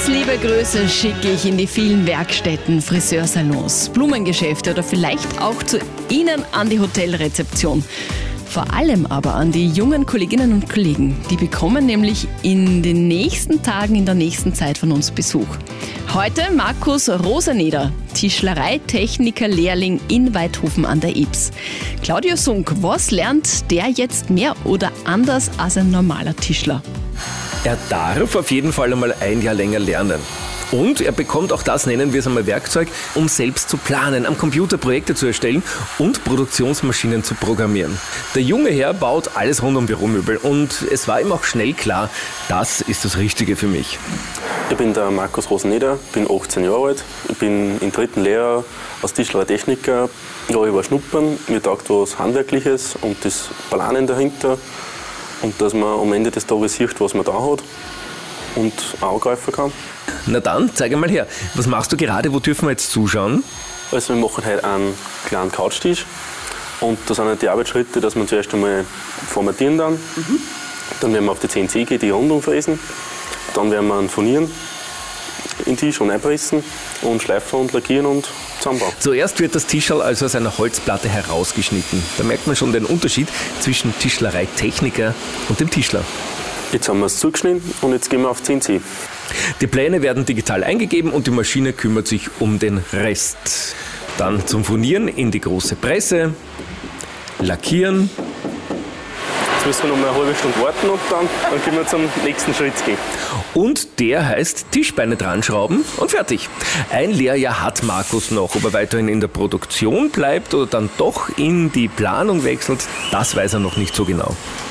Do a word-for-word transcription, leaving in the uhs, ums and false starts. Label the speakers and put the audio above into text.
Speaker 1: Ganz liebe Grüße schicke ich in die vielen Werkstätten, Friseursalons, Blumengeschäfte oder vielleicht auch zu Ihnen an die Hotelrezeption. Vor allem aber an die jungen Kolleginnen und Kollegen. Die bekommen nämlich in den nächsten Tagen, in der nächsten Zeit von uns Besuch. Heute Markus Roseneder, Tischlereitechniker-Lehrling in Waidhofen an der Ybbs. Claudio Sunk, was lernt der jetzt mehr oder anders als ein normaler Tischler?
Speaker 2: Er darf auf jeden Fall einmal ein Jahr länger lernen. Und er bekommt auch das, nennen wir es einmal Werkzeug, um selbst zu planen, am Computer Projekte zu erstellen und Produktionsmaschinen zu programmieren. Der junge Herr baut alles rund um Büromöbel und es war ihm auch schnell klar, das ist das Richtige für mich.
Speaker 3: Ich bin der Markus Roseneder, bin achtzehn Jahre alt, ich bin im dritten Lehrjahr als Tischlereitechniker. Ja, ich war schnuppern, mir taugt was Handwerkliches und das Planen dahinter und dass man am Ende des Tages sieht, was man da hat und angreifen kann.
Speaker 2: Na dann, zeig mal her. Was machst du gerade? Wo dürfen wir jetzt zuschauen?
Speaker 3: Also wir machen heute einen kleinen Couchtisch. Und da sind halt die Arbeitsschritte, dass wir zuerst einmal formatieren dann. Mhm. Dann werden wir auf die C N C gehen, die Rundung fräsen. Dann werden wir ihn furnieren, in den Tisch und einpressen und schleifen und lackieren und zusammenbauen.
Speaker 2: Zuerst wird das Tischl also aus einer Holzplatte herausgeschnitten. Da merkt man schon den Unterschied zwischen Tischlereitechniker und dem Tischler.
Speaker 3: Jetzt haben wir es zugeschnitten und jetzt gehen wir auf C N C.
Speaker 2: Die Pläne werden digital eingegeben und die Maschine kümmert sich um den Rest. Dann zum Furnieren in die große Presse, lackieren.
Speaker 3: Jetzt müssen wir noch mal eine halbe Stunde warten und dann, dann können wir zum nächsten Schritt gehen.
Speaker 2: Und der heißt Tischbeine dran schrauben und fertig. Ein Lehrjahr hat Markus noch. Ob er weiterhin in der Produktion bleibt oder dann doch in die Planung wechselt, das weiß er noch nicht so genau.